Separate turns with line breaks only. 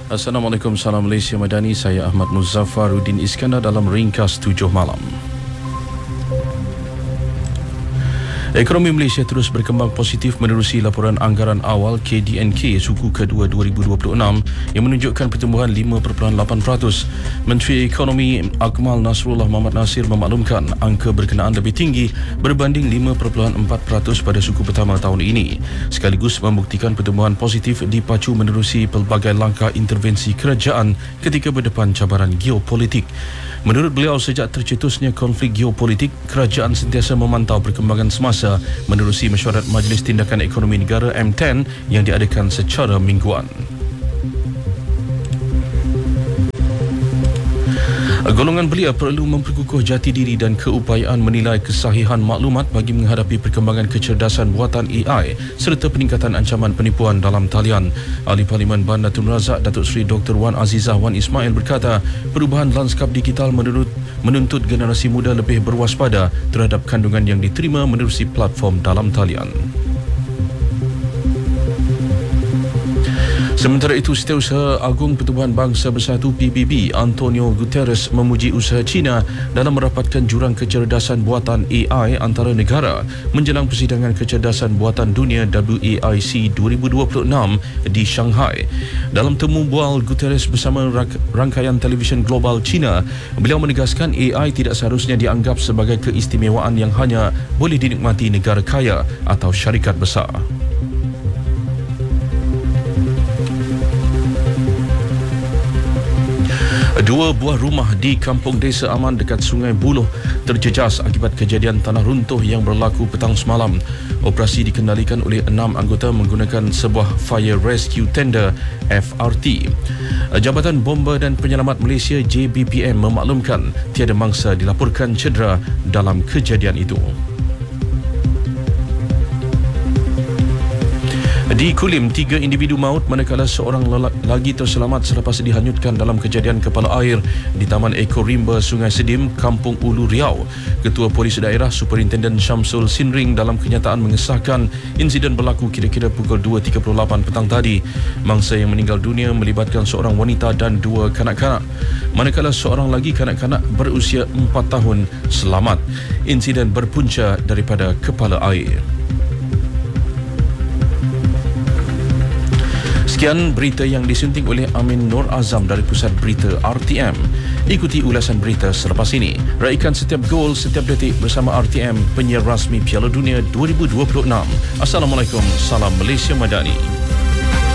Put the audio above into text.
Assalamualaikum, salam Malaysia Madani. Saya Ahmad Muzaffaruddin Iskandar dalam Ringkas 7 Malam. Ekonomi Malaysia terus berkembang positif menerusi laporan anggaran awal KDNK suku kedua 2026 yang menunjukkan pertumbuhan 5.8%. Menteri Ekonomi Akmal Nasrullah Muhammad Nasir memaklumkan angka berkenaan lebih tinggi berbanding 5.4% pada suku pertama tahun ini, sekaligus membuktikan pertumbuhan positif dipacu menerusi pelbagai langkah intervensi kerajaan ketika berdepan cabaran geopolitik. Menurut beliau, sejak tercetusnya konflik geopolitik, kerajaan sentiasa memantau perkembangan semasa menerusi mesyuarat Majlis Tindakan Ekonomi Negara M10 yang diadakan secara mingguan. Golongan belia perlu memperkukuh jati diri dan keupayaan menilai kesahihan maklumat bagi menghadapi perkembangan kecerdasan buatan AI serta peningkatan ancaman penipuan dalam talian. Ahli Parlimen Bandar Tun Razak Datuk Seri Dr. Wan Azizah Wan Ismail berkata, perubahan lanskap digital menuntut generasi muda lebih berwaspada terhadap kandungan yang diterima menerusi platform dalam talian. Sementara itu, Setiausaha Agung Pertubuhan Bangsa Bersatu PBB Antonio Guterres memuji usaha China dalam merapatkan jurang kecerdasan buatan AI antara negara menjelang persidangan kecerdasan buatan dunia WAIC 2026 di Shanghai. Dalam temu bual Guterres bersama rangkaian televisyen global China, beliau menegaskan AI tidak seharusnya dianggap sebagai keistimewaan yang hanya boleh dinikmati negara kaya atau syarikat besar. Dua buah rumah di Kampung Desa Aman dekat Sungai Buloh terjejas akibat kejadian tanah runtuh yang berlaku petang semalam. Operasi dikendalikan oleh 6 anggota menggunakan sebuah Fire Rescue Tender FRT. Jabatan Bomba dan Penyelamat Malaysia JBPM memaklumkan tiada mangsa dilaporkan cedera dalam kejadian itu. Di Kulim, 3 individu maut manakala seorang lagi terselamat selepas dihanyutkan dalam kejadian kepala air di Taman Eko Rimba Sungai Sedim, Kampung Ulu Riau. Ketua Polis Daerah Superintenden Syamsul Sinring dalam kenyataan mengesahkan insiden berlaku kira-kira pukul 2.38 petang tadi. Mangsa yang meninggal dunia melibatkan seorang wanita dan 2 kanak-kanak, manakala seorang lagi kanak-kanak berusia 4 tahun selamat. Insiden berpunca daripada kepala air. Sekian berita yang disunting oleh Amin Nur Azam dari Pusat Berita RTM. Ikuti ulasan berita selepas ini. Raikan setiap gol, setiap detik bersama RTM, penyiar rasmi Piala Dunia 2026. Assalamualaikum, salam Malaysia Madani.